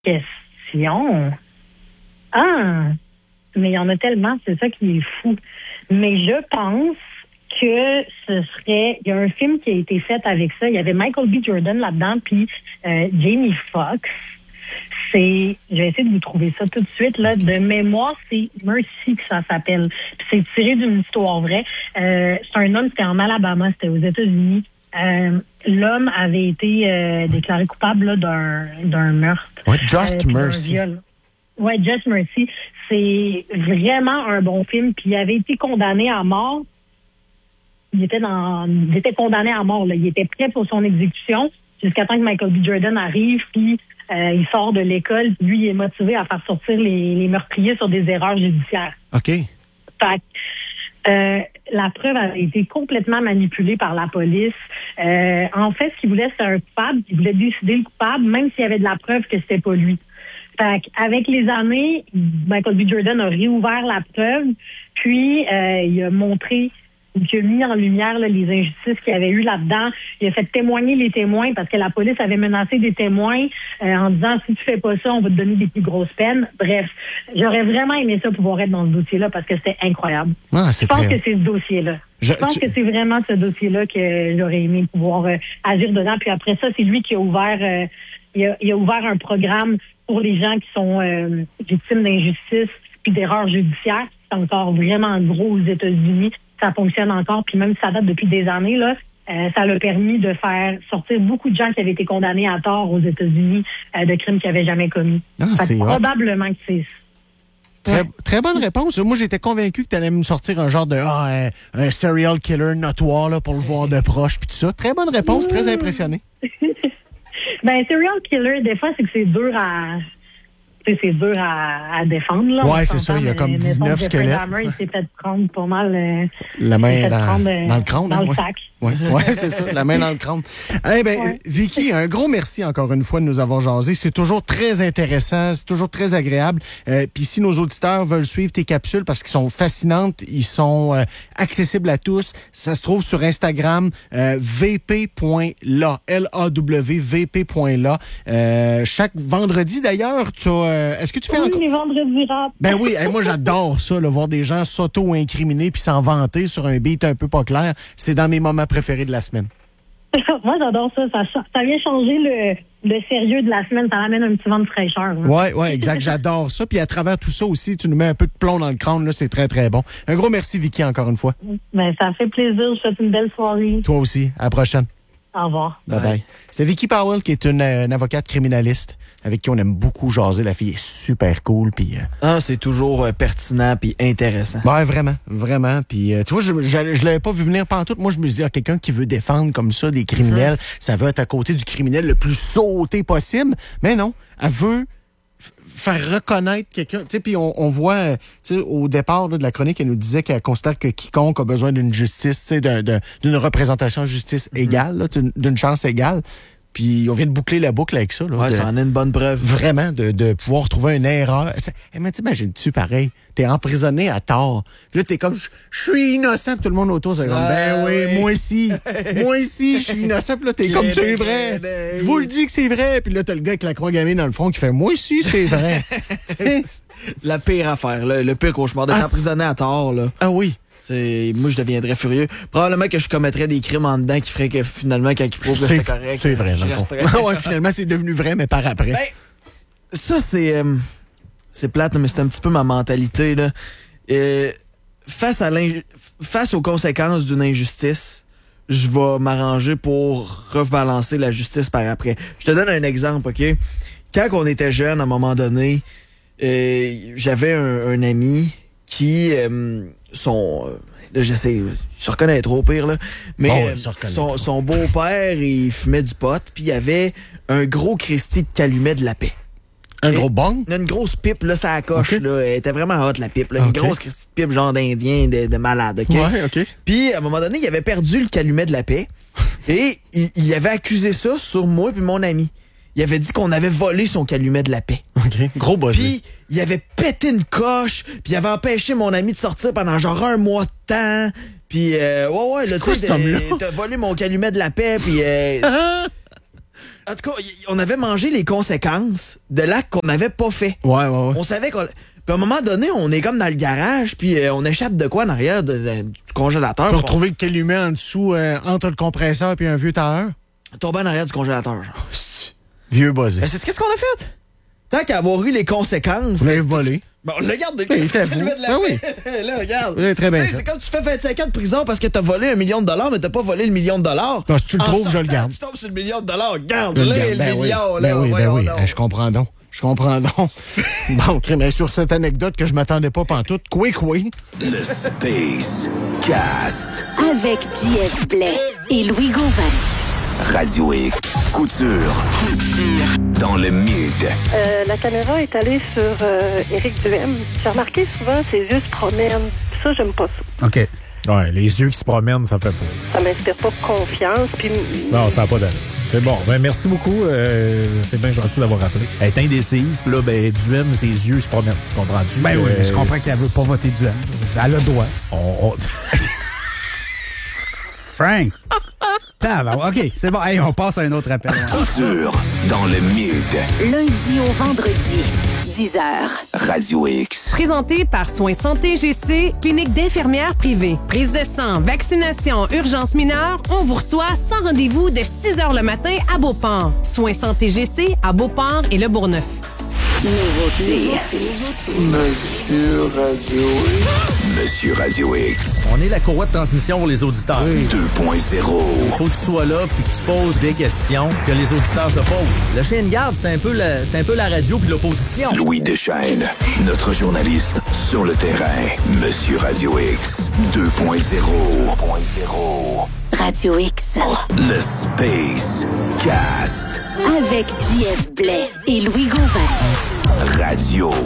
question. Ah, mais il y en a tellement, c'est ça qui est fou. Mais je pense que ce serait... Il y a un film qui a été fait avec ça. Il y avait Michael B. Jordan là-dedans, puis Jamie Foxx. Je vais essayer de vous trouver ça tout de suite. Là, de mémoire, c'est Mercy que ça s'appelle. Puis c'est tiré d'une histoire vraie. C'est un homme, c'était en Alabama, c'était aux États-Unis. L'homme avait été déclaré coupable là, d'un meurtre. Ouais, Just Mercy. Ouais, Just Mercy. C'est vraiment un bon film. Puis il avait été condamné à mort. Il était condamné à mort. Là. Il était prêt pour son exécution jusqu'à temps que Michael B. Jordan arrive. Puis il sort de l'école. Lui, il est motivé à faire sortir les meurtriers sur des erreurs judiciaires. OK. Fait la preuve avait été complètement manipulée par la police. En fait, ce qu'il voulait, c'était un coupable. Il voulait décider le coupable, même s'il y avait de la preuve que c'était pas lui. Fait avec les années, Michael B. Jordan a réouvert la preuve, puis il a montré, il a mis en lumière là, les injustices qu'il y avait eu là-dedans. Il a fait témoigner les témoins parce que la police avait menacé des témoins en disant si tu fais pas ça, on va te donner des plus grosses peines. Bref, j'aurais vraiment aimé ça pouvoir être dans ce dossier-là parce que c'était incroyable. Je pense que c'est ce dossier-là. Je pense que c'est vraiment ce dossier-là que j'aurais aimé pouvoir agir dedans. Puis après ça, c'est lui qui a ouvert il a ouvert un programme pour les gens qui sont victimes d'injustice puis d'erreurs judiciaires. C'est encore vraiment gros aux États-Unis. Ça fonctionne encore, puis même si ça date depuis des années, là, ça l'a permis de faire sortir beaucoup de gens qui avaient été condamnés à tort aux États-Unis de crimes qu'ils n'avaient jamais commis. Probablement que c'est ça. Très bonne réponse. Moi, j'étais convaincu que tu allais me sortir un genre de un serial killer notoire là, pour le voir de proche puis tout ça. Très bonne réponse, très impressionné. Ben, serial killer, des fois, c'est que c'est dur à défendre. Là, ouais, c'est ça. Il y a comme 19 squelettes. Il s'est fait prendre pas mal. La main dans le crâne. Dans le sac. Ouais, c'est ça. La main dans le crâne. Eh ben, Vicky, un gros merci encore une fois de nous avoir jasé. C'est toujours très intéressant. C'est toujours très agréable. Puis si nos auditeurs veulent suivre tes capsules parce qu'ils sont fascinantes, ils sont accessibles à tous. Ça se trouve sur Instagram, vp.la. L-A-W, vp.la. Chaque vendredi, d'ailleurs, tu as est-ce que tu fais encore... les vendredis rap. Ben oui, moi j'adore ça, là, voir des gens s'auto-incriminer puis s'en vanter sur un beat un peu pas clair. C'est dans mes moments préférés de la semaine. Moi j'adore ça. Ça vient changer le sérieux de la semaine. Ça amène un petit vent de fraîcheur. Hein. Ouais, exact. J'adore ça. Puis à travers tout ça aussi, tu nous mets un peu de plomb dans le crâne. Là, c'est très, très bon. Un gros merci, Vicky, encore une fois. Ben, ça fait plaisir. Je te souhaite une belle soirée. Toi aussi. À la prochaine. Au revoir. Bye. C'était Vicky Powell, qui est une avocate criminaliste avec qui on aime beaucoup jaser. La fille est super cool. Puis, c'est toujours pertinent puis intéressant. Ouais, vraiment. Puis, tu vois, je l'avais pas vu venir pantoute. Moi, je me disais, quelqu'un qui veut défendre comme ça des criminels, ça veut être à côté du criminel le plus sauté possible. Mais non, elle veut faire reconnaître quelqu'un. Tu sais, puis on voit, tu sais, au départ là, de la chronique, elle nous disait qu'elle constate que quiconque a besoin d'une justice, tu sais, d'une représentation de justice égale, là, d'une chance égale. Puis on vient de boucler la boucle avec ça. Là, ça en est une bonne preuve. Vraiment, de pouvoir trouver une erreur. Mais t'imagines-tu pareil? T'es emprisonné à tort. Puis là, t'es comme, je suis innocent. Puis tout le monde autour, c'est comme, ben oui, moi aussi, je suis innocent. Puis là, t'es comme, c'est vrai. Je vous le dis que c'est vrai. Puis là, t'as le gars avec la croix gammée dans le front qui fait, moi aussi, c'est vrai. La pire affaire, le pire cauchemar, d'être emprisonné à tort. Là. Ah oui. Moi, je deviendrais furieux. Probablement que je commettrais des crimes en dedans qui feraient que finalement, quand ils prouvent que c'est correct, c'est vrai. Ouais, finalement, c'est devenu vrai, mais par après. Ben, ça, c'est plate, mais c'est un petit peu ma mentalité. Là. Face aux conséquences d'une injustice, je vais m'arranger pour rebalancer la justice par après. Je te donne un exemple, OK? Quand on était jeune, à un moment donné, j'avais un ami qui... là, j'essaie, se reconnaît trop au pire, là. Mais son beau-père, il fumait du pot, puis il y avait un gros Christy qui allumait de la paix. Un gros bong? Une grosse pipe, là, ça coche, là. Elle était vraiment hot, la pipe, là. Une grosse Christy de pipe, genre d'Indien, de malade, OK? Ouais, OK. Puis, à un moment donné, il avait perdu le calumet de la paix. Et il avait accusé ça sur moi puis mon ami. Il avait dit qu'on avait volé son calumet de la paix. OK. Gros buzz. Puis, il avait pété une coche, puis il avait empêché mon ami de sortir pendant genre 1 mois de temps. Puis, là, tu sais, t'as volé mon calumet de la paix, puis... En tout cas, on avait mangé les conséquences de l'acte qu'on n'avait pas fait. Ouais. On savait qu'on... Puis à un moment donné, on est comme dans le garage, puis on échappe de quoi en arrière du congélateur. Pour retrouver le calumet en dessous, entre le compresseur et un vieux tailleur. Tombé en arrière du congélateur, genre. Vieux buzzé. C'est qu'est-ce qu'on a fait? Tant qu'à avoir eu les conséquences... Vous l'avez volé. Bon, regarde, il était fou. Ah oui. Là, regarde. Oui, très bien. C'est comme tu fais 25 ans de prison parce que t'as volé $1 million, mais t'as pas volé le $1 million. Non, si tu le trouves, je le garde. Tu tombes sur le $1 million, garde Je le le garde. Ben million. oui. Là, Ben oui. donc. Je comprends donc. Bon, mais sur cette anecdote que je m'attendais pas pantoute, oui. Le Space Cast. Avec JF Blais et Louis Gauvin. Radio X. Couture. Dans le mid. La caméra est allée sur Éric Duhem. J'ai remarqué souvent ses yeux se promènent. Puis ça, j'aime pas ça. OK. Ouais, les yeux qui se promènent, ça fait pas. Ça m'inspire pas confiance. Puis... Non, ça n'a pas d'allure. C'est bon. Ben, merci beaucoup. C'est bien gentil d'avoir rappelé. Elle est indécise, puis là, ben, Duhem, ses yeux se promènent. Tu comprends-tu? Ben oui, je comprends qu'elle veut pas voter Duhem. Elle a le droit. Frank! OK, c'est bon. Hey, on passe à un autre appel. Couture. Dans le mid. Lundi au vendredi, 10h. Radio X. Présenté par Soins Santé GC, clinique d'infirmières privée. Prise de sang, vaccination, urgence mineure, on vous reçoit sans rendez-vous de 6h le matin à Beauport. Soins Santé GC à Beauport et Le Bourgneuf. Nouveauté. Monsieur Radio X. On est la courroie de transmission pour les auditeurs. 2.0. Il faut que tu sois là puis que tu poses des questions que les auditeurs se posent. Le chien de garde, c'est un peu la radio puis l'opposition. Louis Deschênes, notre journaliste sur le terrain. Monsieur Radio X 2.0. Radio X. Le Space Cast. Avec JF Blais et Louis Gauvin. Radio